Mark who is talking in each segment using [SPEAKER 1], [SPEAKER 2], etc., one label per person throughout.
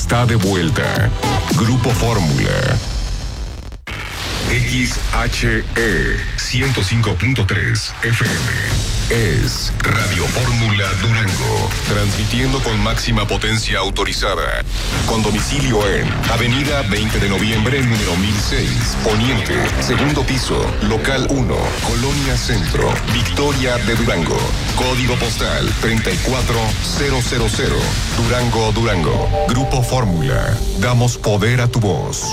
[SPEAKER 1] está de vuelta. Grupo Fórmula. XHE 105.3 FM es Radio Fórmula Durango, transmitiendo con máxima potencia autorizada, con domicilio en Avenida 20 de Noviembre, número 1006, Poniente, segundo piso, local 1, Colonia Centro, Victoria de Durango, código postal 34000, Durango, Durango. Grupo Fórmula, damos poder a tu voz.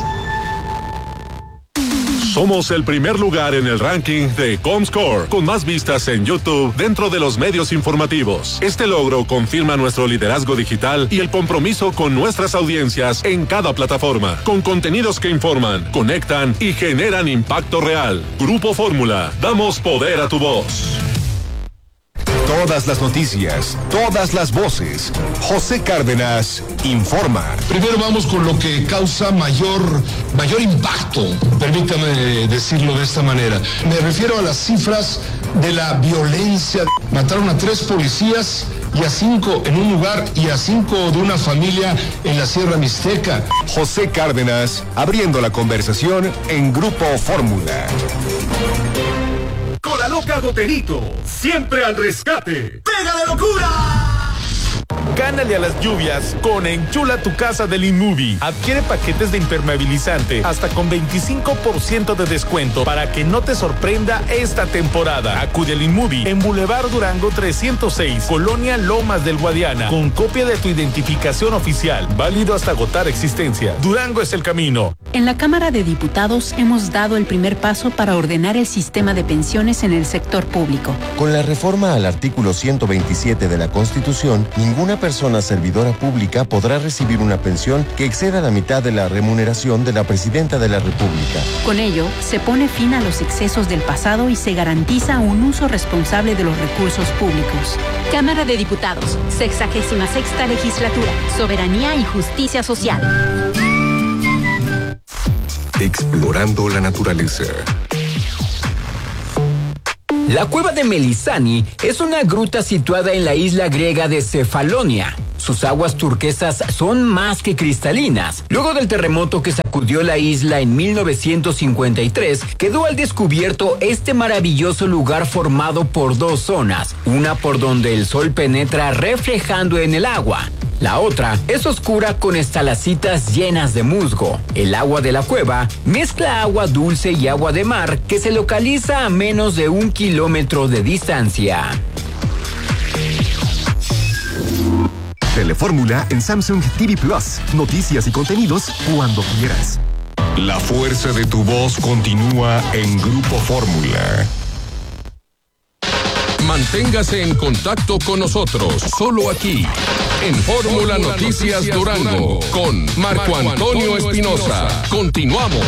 [SPEAKER 2] Somos el primer lugar en el ranking de Comscore, con más vistas en YouTube dentro de los medios informativos. Este logro confirma nuestro liderazgo digital y el compromiso con nuestras audiencias en cada plataforma, con contenidos que informan, conectan y generan impacto real. Grupo Fórmula, damos poder a tu voz.
[SPEAKER 1] Todas las noticias, todas las voces. José Cárdenas informa.
[SPEAKER 3] Primero vamos con lo que causa mayor impacto, permítame decirlo de esta manera. Me refiero a las cifras de la violencia. Mataron a 3 policías y a 5 en un lugar y a 5 de una familia en la Sierra Mixteca.
[SPEAKER 1] José Cárdenas abriendo la conversación en Grupo Fórmula.
[SPEAKER 4] Con la loca Goterito, siempre al rescate. ¡Pega de locura!
[SPEAKER 5] Gánale a las lluvias con Enchula tu casa del InMovie. Adquiere paquetes de impermeabilizante hasta con 25% de descuento para que no te sorprenda esta temporada. Acude al InMovie en Boulevard Durango 306, Colonia Lomas del Guadiana, con copia de tu identificación oficial, válido hasta agotar existencia. Durango es el camino.
[SPEAKER 6] En la Cámara de Diputados hemos dado el primer paso para ordenar el sistema de pensiones en el sector público.
[SPEAKER 7] Con la reforma al artículo 127 de la Constitución, ninguna persona servidora pública podrá recibir una pensión que exceda la mitad de la remuneración de la Presidenta de la República.
[SPEAKER 6] Con ello, se pone fin a los excesos del pasado y se garantiza un uso responsable de los recursos públicos.
[SPEAKER 8] Cámara de Diputados, 66ª Legislatura, Soberanía y Justicia Social.
[SPEAKER 1] Explorando la naturaleza.
[SPEAKER 9] La cueva de Melisani es una gruta situada en la isla griega de Cefalonia. Sus aguas turquesas son más que cristalinas. Luego del terremoto que sacudió la isla en 1953, quedó al descubierto este maravilloso lugar formado por 2 zonas, una por donde el sol penetra reflejando en el agua. La otra es oscura con estalactitas llenas de musgo. El agua de la cueva mezcla agua dulce y agua de mar que se localiza a menos de 1 kilómetro de distancia.
[SPEAKER 1] Telefórmula en Samsung TV Plus. Noticias y contenidos cuando quieras. La fuerza de tu voz continúa en Grupo Fórmula.
[SPEAKER 10] Manténgase en contacto con nosotros, solo aquí, en Fórmula Noticias Durango, con Marco Antonio Espinosa. Continuamos.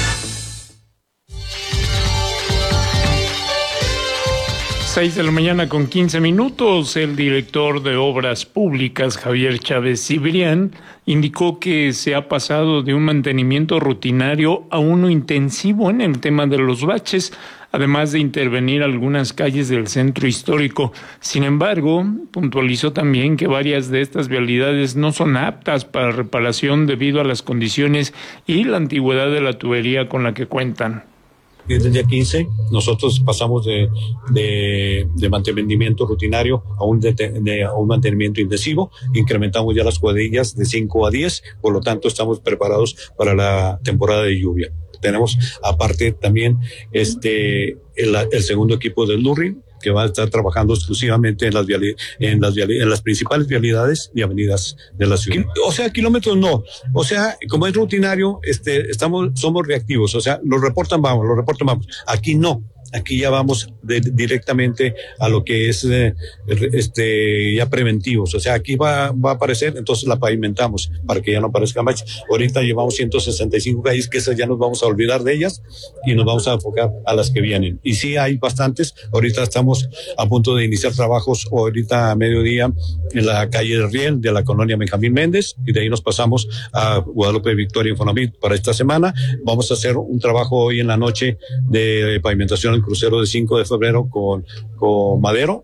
[SPEAKER 11] 6 de la mañana con 15 minutos. El director de Obras Públicas, Javier Chávez Cibrián, indicó que se ha pasado de un mantenimiento rutinario a uno intensivo en el tema de los baches, además de intervenir algunas calles del centro histórico. Sin embargo, puntualizó también que varias de estas vialidades no son aptas para reparación debido a las condiciones y la antigüedad de la tubería con la que cuentan.
[SPEAKER 12] Desde el día 15 nosotros pasamos de mantenimiento rutinario a un mantenimiento intensivo. Incrementamos ya las cuadrillas de 5 a 10, por lo tanto estamos preparados para la temporada de lluvia. Tenemos aparte también el segundo equipo del LURRI, que va a estar trabajando exclusivamente en las principales vialidades y avenidas de la ciudad. O sea, kilómetros no. O sea, como es rutinario, somos reactivos. O sea, los reportan vamos. Aquí no. Aquí ya vamos directamente a lo que es ya preventivos. O sea, aquí va a aparecer, entonces la pavimentamos para que ya no aparezcan baches. Ahorita llevamos 165 calles, que esas ya nos vamos a olvidar de ellas y nos vamos a enfocar a las que vienen. Y sí hay bastantes. Ahorita estamos a punto de iniciar trabajos, ahorita a mediodía, en la calle del Riel de la colonia Benjamín Méndez, y de ahí nos pasamos a Guadalupe Victoria Infonavit para esta semana. Vamos a hacer un trabajo hoy en la noche de pavimentación el crucero de 5 de febrero con Madero,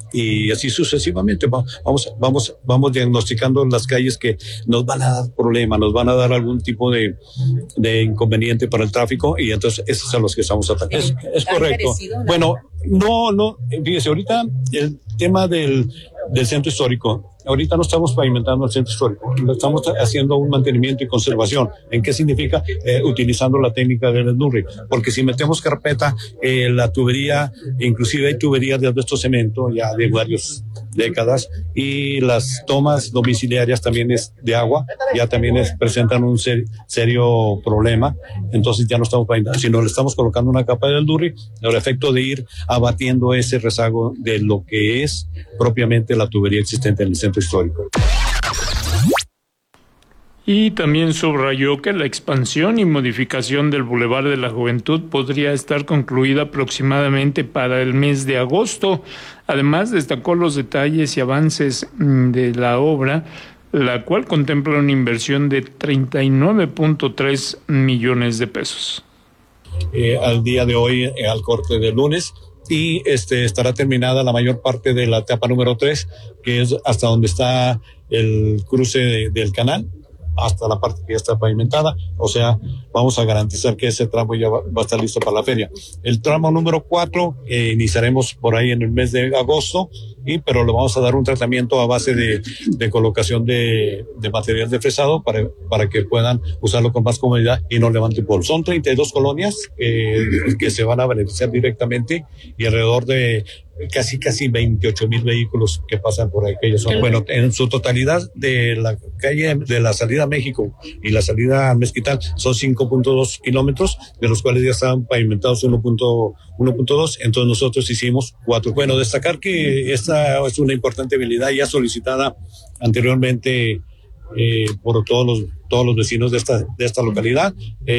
[SPEAKER 12] y así sucesivamente vamos diagnosticando las calles que nos van a dar problemas, nos van a dar algún tipo de inconveniente para el tráfico, y entonces esos son los que estamos atacando. Es correcto. Bueno, no, fíjese, ahorita el tema del centro histórico, ahorita no estamos pavimentando el centro histórico, estamos haciendo un mantenimiento y conservación. ¿En qué significa? Utilizando la técnica del esnurri, porque si metemos carpeta, la tubería, inclusive hay tuberías de asbesto cemento ya de varias décadas, y las tomas domiciliarias también es de agua, ya también presentan un serio problema. Entonces ya no estamos pavimentando, sino le estamos colocando una capa de esnurri, el efecto de ir abatiendo ese rezago de lo que es propiamente la tubería existente en el centro histórico.
[SPEAKER 11] Y también subrayó que la expansión y modificación del Boulevard de la Juventud podría estar concluida aproximadamente para el mes de agosto. Además, destacó los detalles y avances de la obra, la cual contempla una inversión de 39.3 millones de pesos.
[SPEAKER 12] Al día de hoy, al corte del lunes, y estará terminada la mayor parte de la etapa número 3, que es hasta donde está el cruce del canal, hasta la parte que ya está pavimentada. O sea, vamos a garantizar que ese tramo ya va a estar listo para la feria. El tramo número 4 iniciaremos por ahí en el mes de agosto, pero le vamos a dar un tratamiento a base de colocación de material de fresado para que puedan usarlo con más comodidad y no levanten polvo. Son 32 colonias que se van a beneficiar directamente, y alrededor de casi 28,000 vehículos que pasan por aquella zona. Bueno, en su totalidad, de la calle de la salida a México y la salida a Mezquital son 5.2 kilómetros, de los cuales ya estaban pavimentados 1.2, entonces nosotros hicimos 4. Bueno, destacar que esta es una importante habilidad ya solicitada anteriormente por todos los vecinos de esta localidad.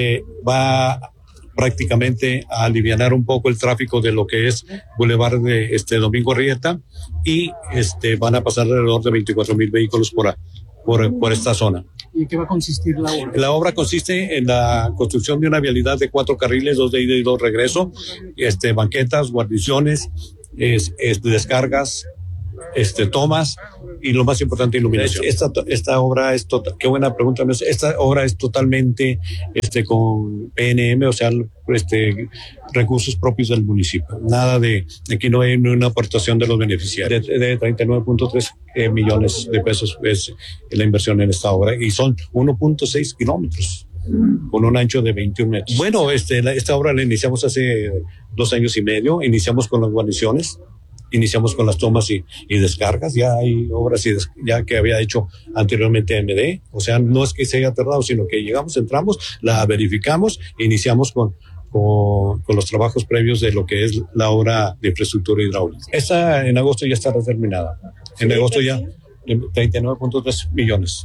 [SPEAKER 12] Va prácticamente a alivianar un poco el tráfico de lo que es Boulevard de Domingo Arrieta, y van a pasar alrededor de 24,000 vehículos por esta zona.
[SPEAKER 13] ¿Y qué va a consistir la obra?
[SPEAKER 12] La obra consiste en la construcción de una vialidad de 4 carriles, 2 de ida y 2 de regreso, banquetas, guarniciones, descargas, tomas, y lo más importante, iluminación. Esta obra es qué buena pregunta. Esta obra es totalmente con PNM, o sea, recursos propios del municipio. Nada de aquí, no hay una aportación de los beneficiarios. De 39.3 millones de pesos es la inversión en esta obra, y son 1.6 kilómetros con un ancho de 21 metros. Bueno, esta obra la iniciamos hace 2 años y medio. Iniciamos con las guarniciones, iniciamos con las tomas y descargas. Ya hay obras ya que había hecho anteriormente MD, o sea, no es que se haya tardado, sino que llegamos, entramos, la verificamos, iniciamos con los trabajos previos de lo que es la obra de infraestructura hidráulica. Esta en agosto ya estará terminada. En agosto ya 39.3 millones.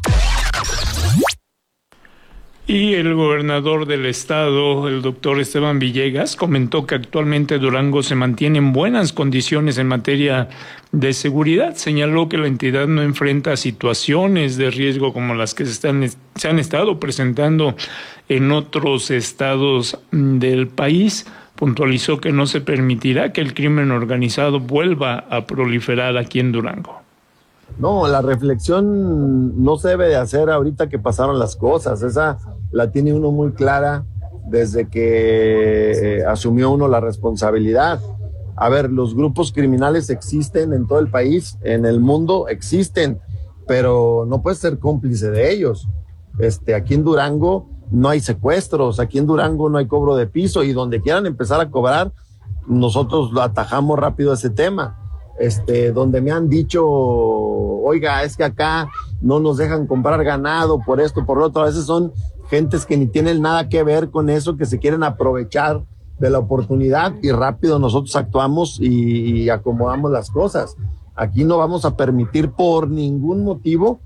[SPEAKER 11] Y el gobernador del estado, el doctor Esteban Villegas, comentó que actualmente Durango se mantiene en buenas condiciones en materia de seguridad. Señaló que la entidad no enfrenta situaciones de riesgo como las que se han estado presentando en otros estados del país. Puntualizó que no se permitirá que el crimen organizado vuelva a proliferar aquí en Durango.
[SPEAKER 14] No, la reflexión no se debe de hacer ahorita que pasaron las cosas. Esa la tiene uno muy clara desde que asumió uno la responsabilidad. A ver, los grupos criminales existen en todo el país, en el mundo existen, pero no puedes ser cómplice de ellos. Aquí en Durango no hay secuestros, aquí en Durango no hay cobro de piso, y donde quieran empezar a cobrar, nosotros lo atajamos rápido ese tema. Donde me han dicho, oiga, es que acá no nos dejan comprar ganado por esto, por lo otro, a veces son gentes que ni tienen nada que ver con eso, que se quieren aprovechar de la oportunidad, y rápido nosotros actuamos y acomodamos las cosas. Aquí no vamos a permitir por ningún motivo,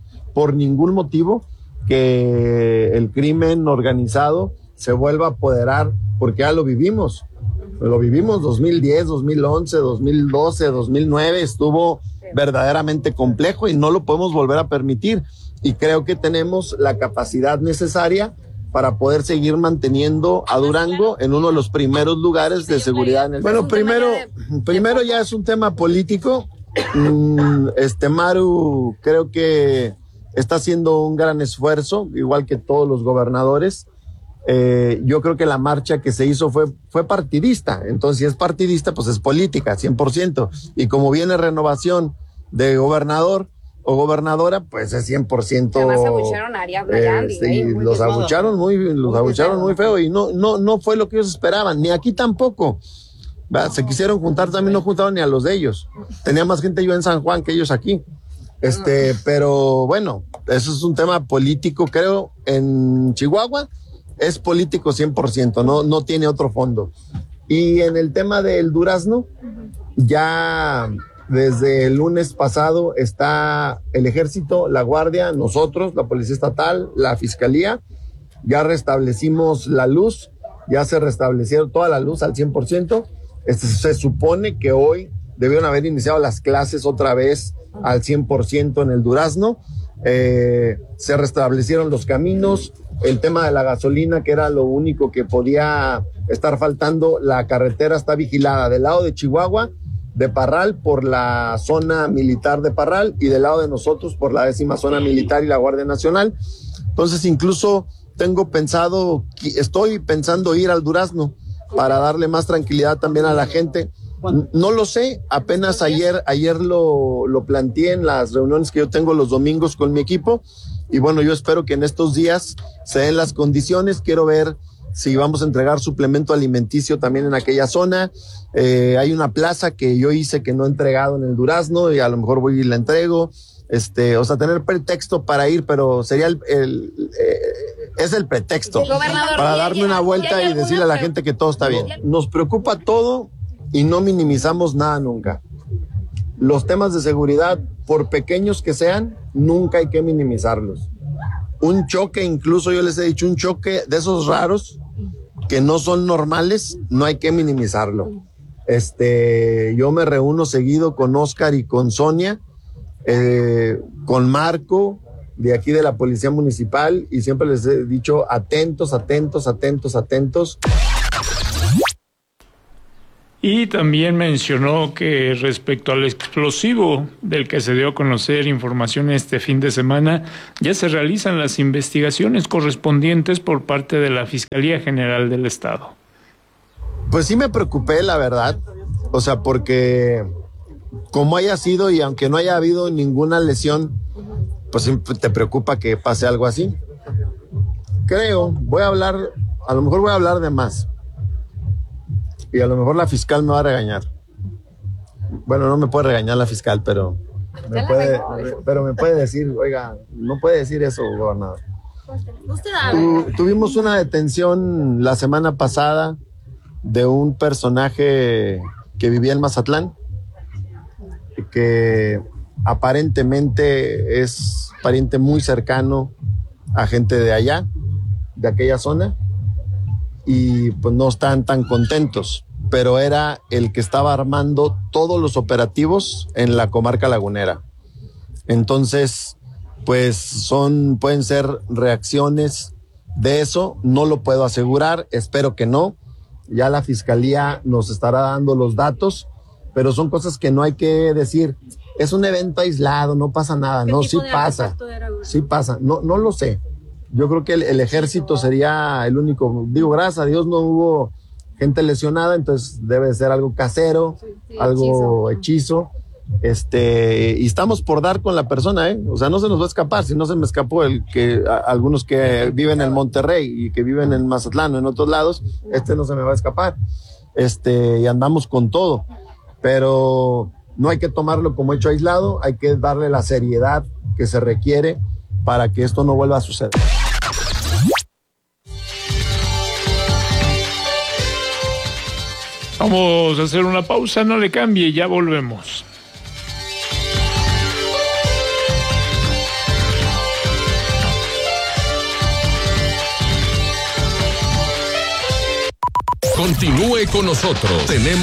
[SPEAKER 14] que el crimen organizado se vuelva a apoderar, porque ya lo vivimos 2010, 2011, 2012, 2009, estuvo verdaderamente complejo y no lo podemos volver a permitir, y creo que tenemos la capacidad necesaria para poder seguir manteniendo a Durango en uno de los primeros lugares de seguridad en el país. Bueno, primero ya es un tema político. Maru creo que está haciendo un gran esfuerzo, igual que todos los gobernadores. Yo creo que la marcha que se hizo fue partidista. Entonces, si es partidista, pues es política, 100%. Y como viene renovación de gobernador o gobernadora, pues es 100%.
[SPEAKER 15] Además abucharon a Ariadna Yandy.
[SPEAKER 14] Los abucharon muy feo y no fue lo que ellos esperaban, ni aquí tampoco. Se quisieron juntar, también no juntaron ni a los de ellos. Tenía más gente yo en San Juan que ellos aquí. Pero bueno, eso es un tema político, creo, en Chihuahua es político 100%, no tiene otro fondo. Y en el tema del durazno, ya desde el lunes pasado está el ejército, la guardia, nosotros, la policía estatal, la fiscalía, ya restablecimos la luz, ya se restablecieron toda la luz al 100%. Se supone que hoy debieron haber iniciado las clases otra vez al 100% en el durazno. Se restablecieron los caminos, el tema de la gasolina, que era lo único que podía estar faltando, la carretera está vigilada del lado de Chihuahua, de Parral, por la zona militar de Parral, y del lado de nosotros por la 10ª zona militar y la Guardia Nacional. Entonces incluso estoy pensando ir al durazno para darle más tranquilidad también a la gente. No lo sé, apenas ayer lo planteé en las reuniones que yo tengo los domingos con mi equipo, y bueno, yo espero que en estos días se den las condiciones. Quiero ver si vamos a entregar suplemento alimenticio también en aquella zona. Hay una plaza que yo hice que no he entregado en el durazno, y a lo mejor voy y la entrego. Tener pretexto para ir, pero sería es el pretexto para darme una vuelta y decirle a la gente que todo está bien. Nos preocupa todo y no minimizamos nada nunca. Los temas de seguridad, por pequeños que sean, nunca hay que minimizarlos. Un choque, incluso yo les he dicho, un choque de esos raros que no son normales, no hay que minimizarlo. Yo me reúno seguido con Oscar y con Sonia, con Marco, de aquí de la Policía Municipal, y siempre les he dicho atentos.
[SPEAKER 11] Y también mencionó que respecto al explosivo del que se dio a conocer información este fin de semana, ya se realizan las investigaciones correspondientes por parte de la Fiscalía General del Estado.
[SPEAKER 14] Pues sí me preocupé, la verdad, porque como haya sido y aunque no haya habido ninguna lesión, pues siempre te preocupa que pase algo así. Creo, a lo mejor voy a hablar de más. Y a lo mejor la fiscal me va a regañar. Bueno, no me puede regañar la fiscal, pero me puede decir, oiga, no puede decir eso, gobernador. Tuvimos una detención la semana pasada de un personaje que vivía en Mazatlán, que aparentemente es pariente muy cercano a gente de allá, de aquella zona, y pues no están tan contentos, pero era el que estaba armando todos los operativos en la comarca lagunera. Entonces, pues pueden ser reacciones de eso, no lo puedo asegurar, espero que no. Ya la fiscalía nos estará dando los datos, pero son cosas que no hay que decir. Es un evento aislado, no pasa nada. No, sí pasa. Sí pasa. No lo sé. Yo creo que el ejército sería el único. Digo, gracias a Dios no hubo gente lesionada, entonces debe ser algo casero, algo hechizo. Y estamos por dar con la persona, O sea, no se nos va a escapar. Si no se me escapó algunos que viven en Monterrey y que viven en Mazatlán o en otros lados, no se me va a escapar. Y andamos con todo. Pero no hay que tomarlo como hecho aislado, hay que darle la seriedad que se requiere para que esto no vuelva a suceder.
[SPEAKER 11] Vamos a hacer una pausa, no le cambie, ya volvemos.
[SPEAKER 10] Continúe con nosotros. Tenemos